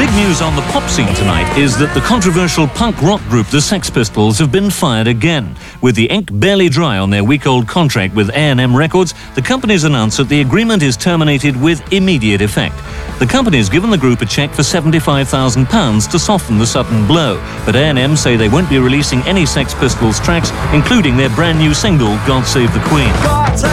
big news on the pop scene tonight is that the controversial punk rock group the Sex Pistols have been fired again. With the ink barely dry on their week-old contract with A&M Records, the company's announced that the agreement is terminated with immediate effect. The company has given the group a cheque for £75,000 to soften the sudden blow, but A&M say they won't be releasing any Sex Pistols tracks, including their brand new single, God Save the Queen.